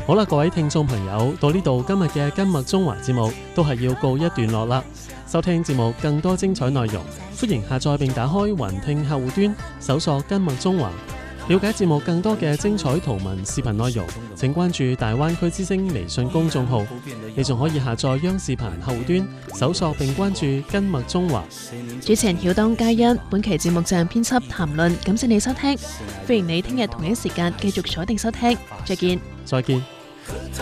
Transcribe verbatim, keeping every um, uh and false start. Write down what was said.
好啦，各位聽眾朋友，到呢度今日嘅今麥中華節目都係要告一段落啦。收聽節目更多精彩內容，歡迎下載並打開雲聽客戶端，搜索今麥中華。了解節目更多嘅精彩圖文視頻內容，請關注大灣區之聲微信公眾號。你仲可以下載央視頻客戶端，搜索並關注今麥中華。 主持人曉東嘉欣，本期節目站編輯譚論，感謝你收聽，歡迎你聽日同一時間繼續鎖定收聽，再見。 再見。